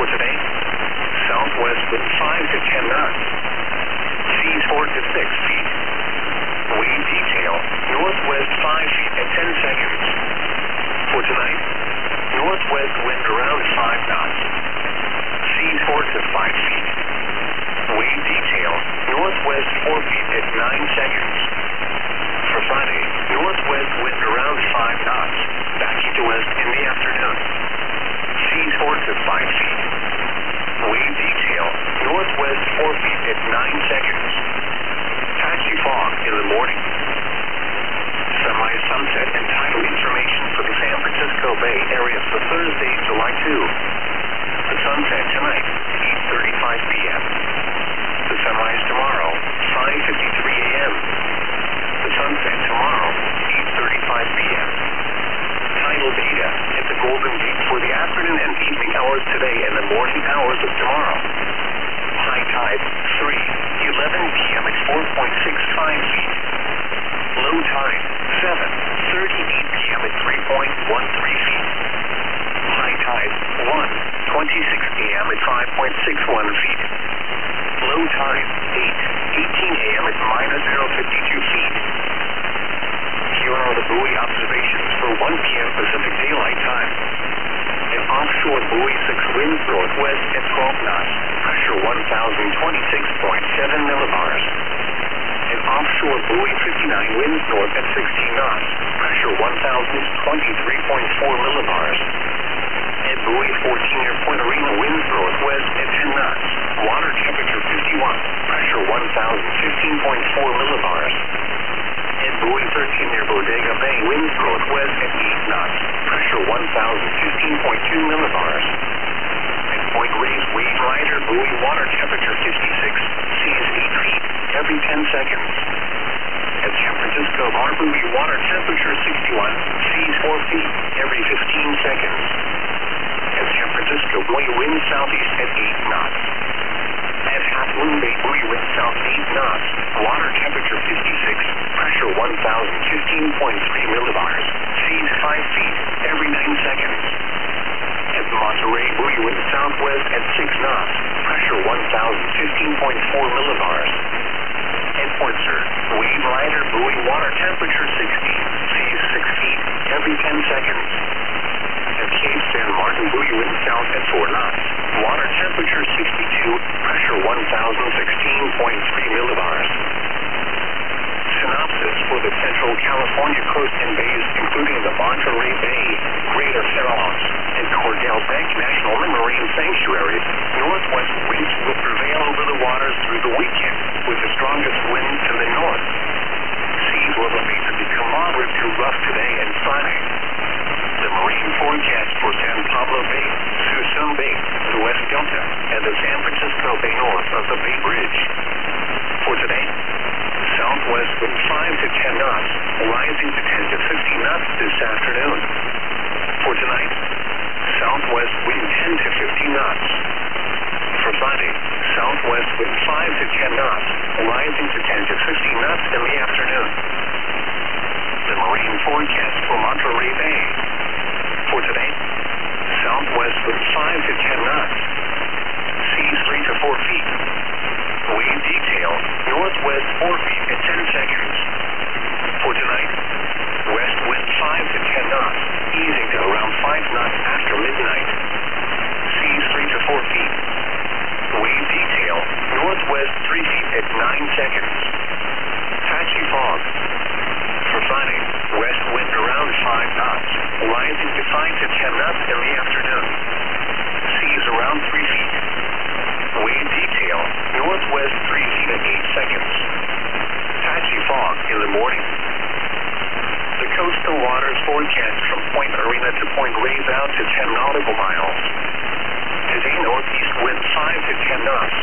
For today, southwest wind 5 to 10 knots. Seas 4 to 6 feet. Wave detail, northwest 5 feet at 10 seconds. For tonight, northwest wind around 5 knots. Seas 4 to 5 feet. Wave detail, northwest 4 feet at 9 seconds. For Friday, northwest wind around 5 knots. Back east to west in the afternoon. Seas 4 to 5 feet. Wave detail, northwest 4 feet at 9 seconds. Patchy fog in the morning. Sunrise, sunset, and tidal information for the San Francisco Bay Area for Thursday, July 2. The sunset tonight, 8:35 p.m. The sunrise tomorrow, 5:53 a.m. The sunset tomorrow, 8:35 p.m. Tidal data at the Golden Gate for the afternoon and evening hours today and the morning hours of tomorrow. High tide, 3:11 p.m. at 4.65 feet. Low tide, 7:38 p.m. at 3.13 feet. High tide, 1:26 p.m. at 5.61 feet. Low tide, 8:18 a.m. at -0.52 feet. Here are the buoy observations for 1 p.m. Pacific Daylight Time. An offshore buoy 6 winds northwest at 12 knots, pressure 1,026.7 millibars. An offshore buoy 59 winds north at 16 knots, pressure 1,023.4 millibars. At buoy 14 near Point Arena winds northwest at 10 knots, water temperature 51, pressure 1,015.4 millibars. At buoy 13 near Bodega Bay winds northwest at 8 knots, pressure 1,015.2 millibars. At Point Reyes Wave Rider buoy water temperature 56, seas 8 feet every 10 seconds. At San Francisco Bar buoy water temperature 61, seas 4 feet every 15 seconds. At San Francisco buoy wind southeast at 8 knots. At Half Moon Bay buoy wind south 8 knots, water temperature 56, pressure 1,015.3 millibars, seas 5 feet every 9 seconds. At Monterey buoy wind southwest at 6 knots, pressure 1,015.4 millibars. At Port Sur, Wave Rider buoy water temperature 60, seas 6 feet every 10 seconds. At Cape San Martin buoy wind south at 4 knots, water temperature 62, pressure 1,016.3 millibars. Synopsis for the Central California coast and bays, including the Monterey Bay, Greater Farallones, and Cordell Bank National Marine Sanctuary, northwest winds will prevail over the waters through the weekend, with the strongest winds to the north. Seas will remain to become moderate to rough today and Friday. The marine forecast for San Pablo Bay, Suisun Bay, the West Delta, and the San Francisco Bay north of the Bay Bridge. For today, southwest wind 5 to 10 knots, rising to 10 to 15 knots this afternoon. For tonight, southwest wind 10 to 15 knots. For Friday, southwest wind 5 to 10 knots, rising to 10 to 15 knots in the afternoon. The marine forecast for Monterey Bay. For today, southwest wind 5 to 10 knots. Seas 3 to 4 feet. Wave detail, northwest 4 feet at 10 seconds. For tonight, west wind 5 to 10 knots, easing to around 5 knots after midnight. Seas 3 to 4 feet. Wave detail, northwest 3 feet at 9 seconds. Patchy fog. For Friday, west wind around 5 knots, rising to 5 to 10 knots in the afternoon. Seas around 3 feet. Wave detail, northwest 3 feet at 8 seconds. Patchy fog in the morning. The coastal waters forecast from Point Arena to Point Reyes out to 10 nautical miles. Today, northeast wind 5 to 10 knots,